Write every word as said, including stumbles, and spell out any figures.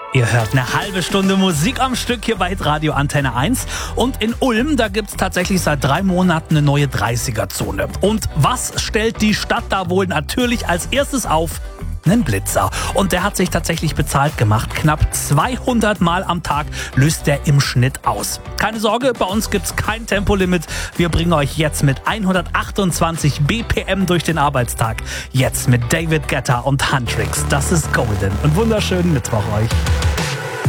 Ihr hört eine halbe Stunde Musik am Stück hier bei Radio Antenne eins. Und in Ulm, da gibt's tatsächlich seit drei Monaten eine neue dreißiger-Zone. Und was stellt die Stadt da wohl natürlich als erstes auf? Einen Blitzer. Und der hat sich tatsächlich bezahlt gemacht. Knapp zweihundert Mal am Tag löst der im Schnitt aus. Keine Sorge, bei uns gibt's kein Tempolimit. Wir bringen euch jetzt mit hundertachtundzwanzig B P M durch den Arbeitstag. Jetzt mit David Guetta und Huntrix. Das ist Golden. Und wunderschönen Mittwoch euch.